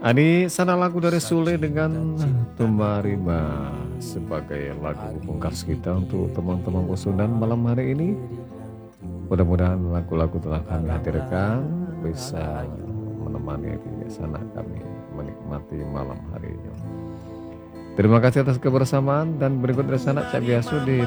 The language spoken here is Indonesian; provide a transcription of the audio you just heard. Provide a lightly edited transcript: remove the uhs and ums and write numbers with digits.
Ini sana lagu dari Sule dengan Tumarima sebagai lagu pungkas kita untuk teman-teman Pasundan malam hari ini. Mudah-mudahan lagu-lagu telah kami hadirkan bisa menemani di sana kami menikmati malam hari ini. Terima kasih atas kebersamaan dan berikut dari sana Cak Biasu di